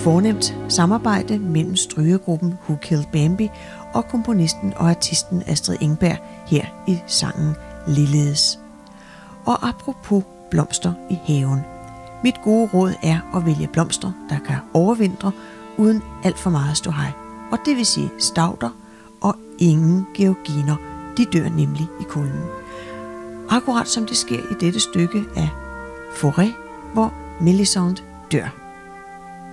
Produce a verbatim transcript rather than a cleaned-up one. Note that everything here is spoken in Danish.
fornemt samarbejde mellem strygegruppen Who Killed Bambi og komponisten og artisten Astrid Engberg her i sangen Ligeledes. Og apropos blomster i haven. Mit gode råd er at vælge blomster, der kan overvintre uden alt for meget ståhej. Og det vil sige stauder og ingen georginer. De dør nemlig i kulden. Akkurat som det sker i dette stykke af Fauré, hvor Melisande dør.